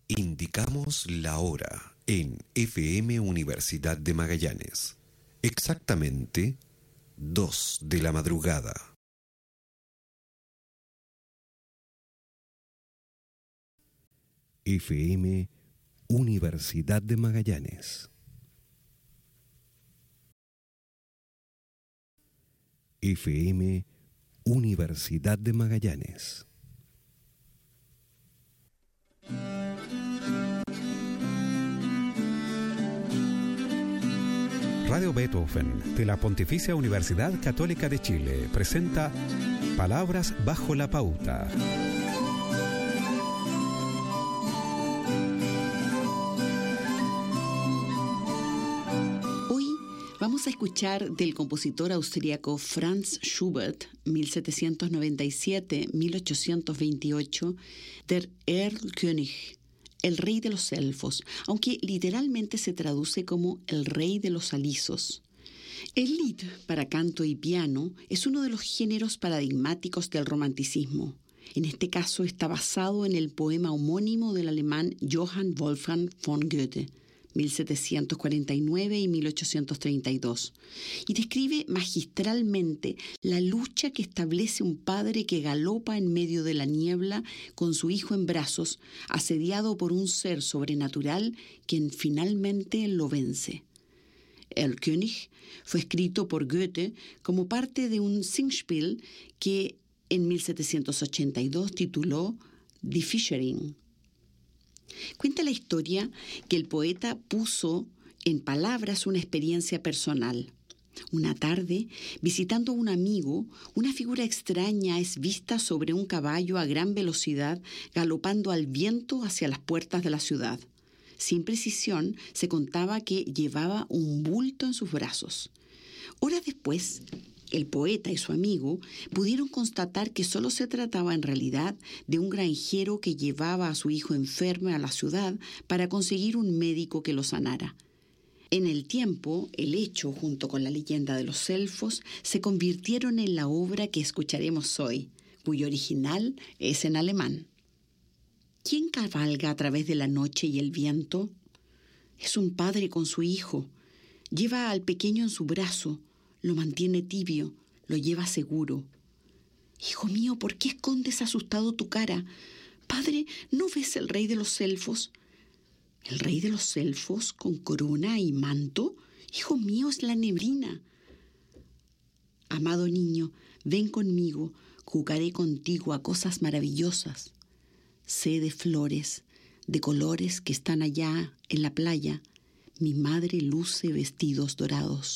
Indicamos la hora en FM Universidad de Magallanes. Exactamente 2 de la madrugada. FM Universidad de Magallanes. FM Universidad de Magallanes. Radio Beethoven de la Pontificia Universidad Católica de Chile presenta Palabras bajo la pauta. Hoy vamos a escuchar del compositor austríaco Franz Schubert, 1797-1828, Der Erlkönig, el rey de los elfos, aunque literalmente se traduce como el rey de los alisos. El Lied para canto y piano es uno de los géneros paradigmáticos del romanticismo. En este caso está basado en el poema homónimo del alemán Johann Wolfgang von Goethe, 1749 y 1832, y describe magistralmente la lucha que establece un padre que galopa en medio de la niebla con su hijo en brazos, asediado por un ser sobrenatural quien finalmente lo vence. El König fue escrito por Goethe como parte de un Singspiel que en 1782 tituló Die Fischerin. Cuenta la historia que el poeta puso en palabras una experiencia personal. Una tarde, visitando a un amigo, una figura extraña es vista sobre un caballo a gran velocidad, galopando al viento hacia las puertas de la ciudad. Sin precisión, se contaba que llevaba un bulto en sus brazos. Horas después, el poeta y su amigo pudieron constatar que solo se trataba en realidad de un granjero que llevaba a su hijo enfermo a la ciudad para conseguir un médico que lo sanara. En el tiempo, el hecho, junto con la leyenda de los elfos, se convirtieron en la obra que escucharemos hoy, cuyo original es en alemán. ¿Quién cabalga a través de la noche y el viento? Es un padre con su hijo. Lleva al pequeño en su brazo. Lo mantiene tibio, lo lleva seguro. Hijo mío, ¿por qué escondes asustado tu cara? Padre, ¿no ves el rey de los elfos? ¿El rey de los elfos con corona y manto? Hijo mío, es la neblina. Amado niño, ven conmigo, jugaré contigo a cosas maravillosas. Sé de flores, de colores que están allá en la playa. Mi madre luce vestidos dorados.